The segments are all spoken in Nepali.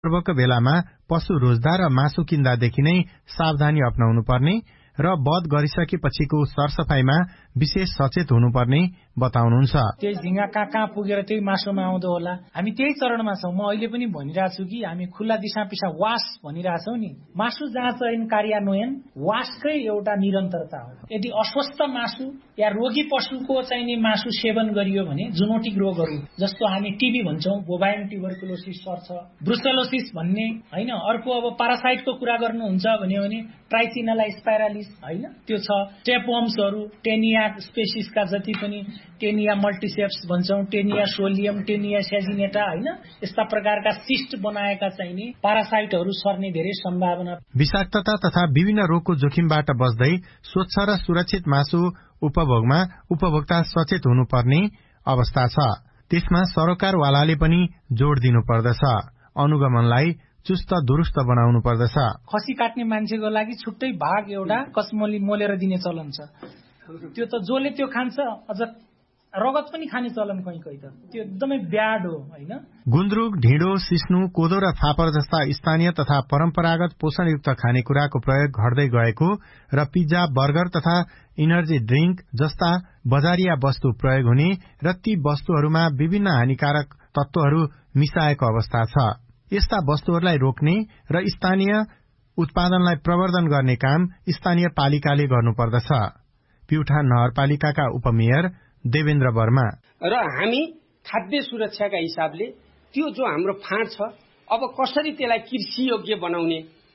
पर्वको बेलामा पशु रोज्दा र मासु किन्दादेखि नै सावधानी अपनाउनु पर्ने र वध गरिसकेपछिको सरसफाईमा विशेष सचेत हुनुपर्ने बताउनुहुन्छ। त्यही झिंगा कहाँ पुगेर त्यही मासुमा आउँदो होला। हामी त्यही चरणमा छौं। म अहिले पनि भनिरहेको छु कि हामी खुल्ला दिशा पिसा वास भनिरहेछौं नि। मासु जाँच ऐन कार्यान्वयन वासकै एउटा निरन्तरता हो। यदि अस्वस्थ मासु या रोगी पशुको चाहिने मासु सेवन गरियो भने जुनोटिक रोगहरू जस्तो हामी टीबी भन्छौं, बोभाइन ट्युबरकुलोसिस सर्छ, ब्रुसेलोसिस भन्ने हैन। अर्को अब पारासाइटको कुरा गर्नुहुन्छ भने ट्राइसिनेला स्पाइरालिस हैन, त्यो छ। टेपवर्म्सहरू, टेनिया स्पेसिसका जति पनि Taenia मल्टिसेप्स भन्छौं, Taenia solium, Taenia saginata हैन, यस्ता प्रकारका सिस्ट बनाएका चाहिने पारासाइटहरू सर्ने धेरै सम्भावना। विषाक्तता तथा विभिन्न रोगको जोखिमबाट बच्दै स्वच्छ र सुरक्षित मासु उपभोगमा उपभोक्ता सचेत हुनुपर्ने अवस्था छ। त्यसमा सरोकारवालाले पनि जोड़ दिनुपर्दछ। अनुगमनलाई चुस्त दुरुस्त बनाउनु पर्दछ। खसी काट्ने मान्छेको लागि छुट्टै भाग एउटा कसमली मोलेर दिने चलन छ। त्यो त जसले त्यो खान्छ अझ रगत पनि खाने चलन कहीँ त त्यो एकदमै ब्याड हो हैन। गुन्द्रुक, ढिँडो, सिस्नु, कोदो र फापर जस्ता स्थानीय तथा परम्परागत पोषणयुक्त खानेकुराको प्रयोग घट्दै गएको र पिज्जा, बर्गर तथा इनर्जी ड्रिंक जस्ता बजारिया वस्तु प्रयोग हुने र ती वस्तुहरूमा विभिन्न हानिकारक तत्वहरू मिसाएको अवस्था छ। यस्ता वस्तुहरूलाई रोक्ने र स्थानीय उत्पादनलाई प्रवर्धन गर्ने काम स्थानीय पालिकाले गर्नुपर्दछ। प्युठान नगरपालिकाका उपमेयर देवेन्द्र वर्मा। र हामी खाद्य सुरक्षाका हिसाबले त्यो जो हाम्रो फाँट छ, अब कसरी त्यसलाई कृषि योग्य बनाउने,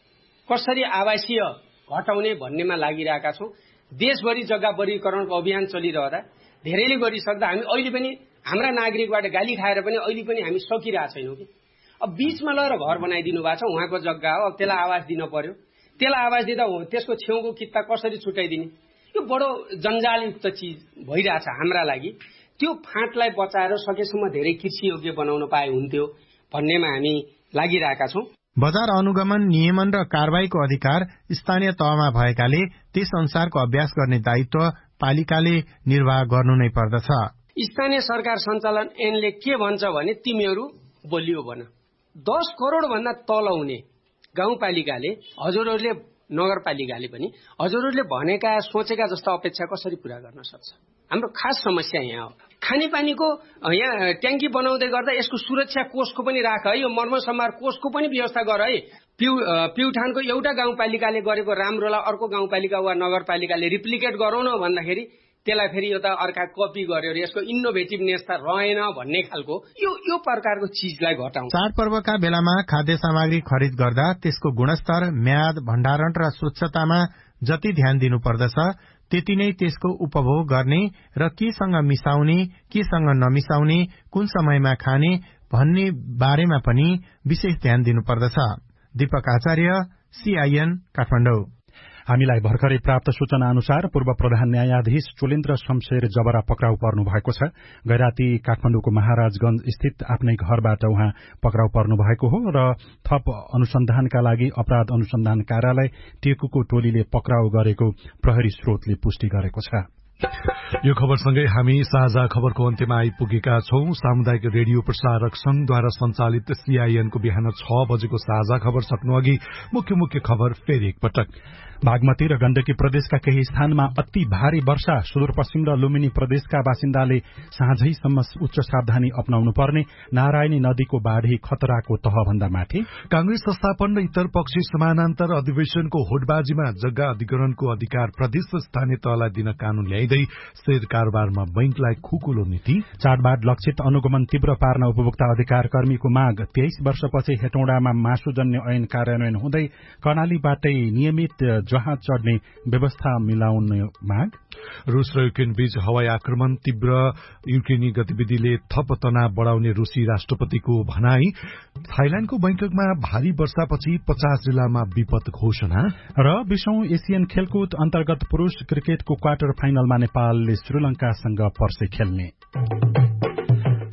कसरी आवासीय घटाउने भन्नेमा लागिरहेका छौं। देशभरि जग्गा वर्गीकरणको अभियान चलिरहँदा धेरैले गरिसक्दा हामी अहिले पनि हाम्रा नागरिकबाट गाली खाएर पनि अहिले पनि हामी सकिरहेका छैनौं कि। अब बीचमा लगेर घर बनाइदिनु भएको छ, उहाँको जग्गा हो, अब त्यसलाई आवास दिन पर्यो। त्यसलाई आवास दिँदा त्यसको छेउको कित्ता कसरी छुटाइदिने, यो बडो जन्जालयुक्त चीज भइरहेछ हाम्रा लागि। त्यो फाँटलाई बचाएर सकेसम्म धेरै कृषि योग्य बनाउन पाए हुन्थ्यो भन्नेमा हामी लागिरहेका छौं। बजार अनुगमन, नियमन र कारबाहीको अधिकार स्थानीय तहमा भएकाले त्यस अनुसारको अभ्यास गर्ने दायित्व पालिकाले निर्वाह गर्नु नै पर्दछ। स्थानीय सरकार सञ्चालन ऐनले के भन्छ भने तिमीहरू बलियो बन। 10 करोड़ भन्दा तल हुने गाउँपालिकाले हजुरहरूले नगरपालिकाले पनि हजुरहरूले भनेका सोचेका जस्ता अपेक्षा कसरी पूरा गर्न सक्छ? हाम्रो खास समस्या यहाँ हो। खानेपानीको यहाँ ट्याङ्की बनाउँदै गर्दा यसको सुरक्षा कोषको पनि राख है, यो मर्मसम्हार कोषको पनि व्यवस्था गर है। प्युठानको एउटा गाउँपालिकाले गरेको राम्रोलाई अर्को गाउँपालिका वा नगरपालिकाले रिप्लिकेट गरौँ न भन्दाखेरि त्यसलाई फेरि यो त अर्का कपी गर्यो र यसको इनोभेटिभनेस त रहेन भन्ने खालको यो प्रकारको चीजलाई घटाउँछ। चाडपर्वका बेलामा खाद्य सामग्री खरिद गर्दा त्यसको गुणस्तर, म्याद, भण्डारण र स्वच्छतामा जति ध्यान दिनुपर्दछ त्यति नै त्यसको उपभोग गर्ने र केसँग मिसाउने, केसँग नमिसाउने, कुन समयमा खाने भन्ने बारेमा पनि विशेष ध्यान दिनुपर्दछ। दीपक आचार्य, CIN, काठमाडौँ। हामीलाई भर्खरै प्राप्त सूचना अनुसार पूर्व प्रधान न्यायाधीश चोलेन्द्र शमशेर जबरा पक्राउ पर्नु भएको छ। गैराती काठमाडौँको महाराजगंज स्थित आफ्नै घरबाट उहाँ पक्राउ पर्नु भएको हो र थप अनुसन्धानका लागि अपराध अनुसन्धान कार्यालय टेकुको टोलीले पक्राउ गरेको प्रहरी स्रोतले पुष्टि गरेको छ। यो खबरसँगै हामी साझा खबरको अन्त्यमा आइपुगेका छौं। सामुदायिक रेडियो प्रसारक संघद्वारा सञ्चालित CIN को बिहान 6 बजेको साझा खबर सक्नु अघि मुख्य खबर फेरि एकपटक। बागमती र गण्डकी प्रदेशका केही स्थानमा अति भारी वर्षा, सुदूरपश्चिम र लुम्बिनी प्रदेशका बासिन्दाले साँझैसम्म उच्च सावधानी अपनाउनु पर्ने। नारायणी नदीको बाढ़ी खतराको तहभन्दा माथि। कांग्रेस संस्थापन र इतर पक्षी समानान्तर अधिवेशनको होडबाजीमा जग्गा अधिग्रहणको अधिकार प्रदेश र स्थानीय तहलाई दिन कानून ल्याइँदै शेयर कारोबारमा बैंकलाई खुकुलो नीति। चाडबाड लक्षित अनुगमन तीव्र पार्न उपभोक्ता अधिकार कर्मीको माग। 23 वर्षपछि हेटौडामा मासुजन्य ऐन कार्यान्वयन हुँदै कर्णालीबाटै नियमित जहाज चढ्ने व्यवस्था मिलाउने माग। रूस र युक्रेन बीच हवाई आक्रमण, तीव्र युक्रेनी गतिविधिले थप तनाव बढ़ाउने रूसी राष्ट्रपतिको भनाई। थाइल्याण्डको बैंककमा भारी वर्षापछि 50 जिल्लामा विपद घोषणा। र 20औं एसियन खेलकुद अन्तर्गत पुरूष क्रिकेटको क्वार्टर फाइनलमा नेपालले श्रीलंकासँग पर्से खेल्ने।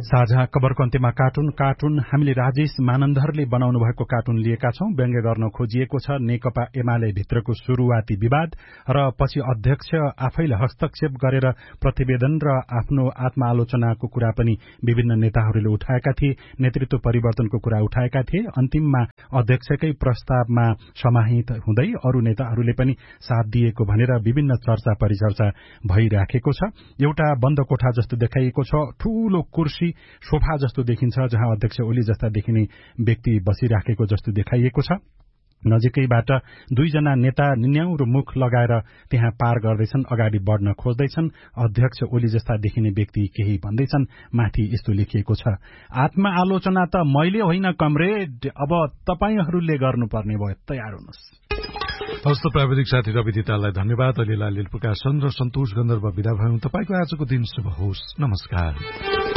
साझा कभरको अन्त्यमा कार्टुन हामीले राजेश मानन्दरले बनाउनु भएको कार्टुन लिएका छौं। व्यङ्ग्य गर्न खोजिएको छ नेकपा एमाले भित्रको सुरुवाती विवाद र पछि अध्यक्ष आफैले हस्तक्षेप गरेर प्रतिवेदन र आफ्नो आत्मआलोचनाको कुरा पनि विभिन्न नेताहरूले उठाएका थिए। नेतृत्व परिवर्तनको कुरा उठाएका थिए। अन्तिममा अध्यक्षकै प्रस्तावमा समाहित हुँदै अरू नेताहरूले पनि साथ दिएको भनेर विभिन्न चर्चा परिचर्चा भइराखेको छ। एउटा बन्द कोठा जस्तो देखाइएको छ। ठूलो कुर्सी सोफा जस्तो देखिन्छ जहाँ अध्यक्ष ओली जस्ता देखिने व्यक्ति बसिराखेको जस्तो देखाइएको छ। नजिकैबाट दुईजना नेता निन्याउरो मुख लगाएर त्यहाँ पार गर्दैछन्, अगाडि बढ्न खोज्दैछन्। अध्यक्ष ओली जस्ता देखिने व्यक्ति केही भन्दैछन्। माथि यस्तो लेखिएको छ, आत्मआलोचना त मैले होइन कमरेड, अब तपाईहरूले गर्नुपर्ने भयो, तयार हुनुहोस्। हस्त प्राविधिक साथी रवि दिताललाई धन्यवाद। अलिला लील प्रकाशन र सन्तोष गन्धर्व विदा भयौं। तपाईको आजको दिन शुभ होस्। नमस्कार।